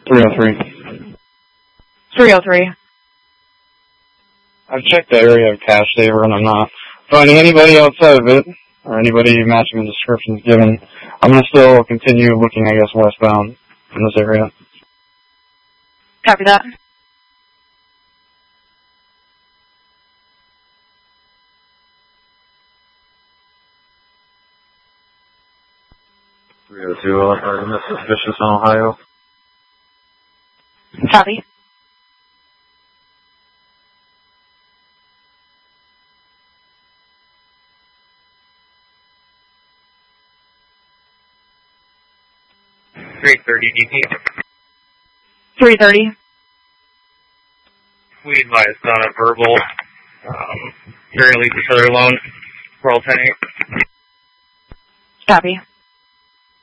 303. 303. I've checked the area of Cash Saver and I'm not finding anybody outside of it, or anybody matching the descriptions given. I'm going to still continue looking, I guess, westbound in this area. Copy that. Artemis suspicious on Ohio. Copy. DP. 330. We advised on a verbal. You're going to leave each other alone. We're all 10-8. Copy.